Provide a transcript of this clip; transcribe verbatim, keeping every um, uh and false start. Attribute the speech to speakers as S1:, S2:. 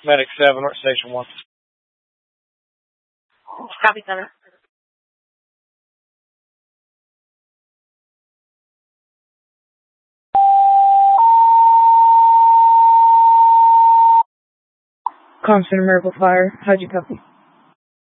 S1: Medic seven, we're at Station one.
S2: Copy, Center.
S3: Comm Center, Miracle Fire. How'd you copy?